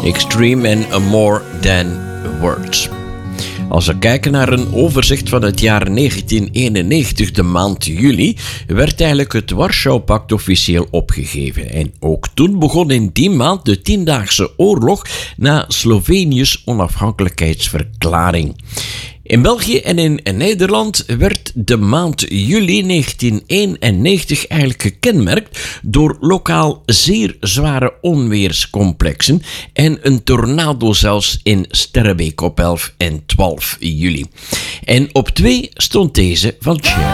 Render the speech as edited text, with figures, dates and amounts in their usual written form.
Extreme and More Than Words. Als we kijken naar een overzicht van het jaar 1991, de maand juli, werd eigenlijk het Warschau-pact officieel opgegeven. En ook toen begon in die maand de 10-daagse oorlog na Slovenië's onafhankelijkheidsverklaring. In België en in Nederland werd de maand juli 1991 eigenlijk gekenmerkt door lokaal zeer zware onweerscomplexen en een tornado zelfs in Sterrebeek op 11 en 12 juli. En op 2 stond deze van Cher.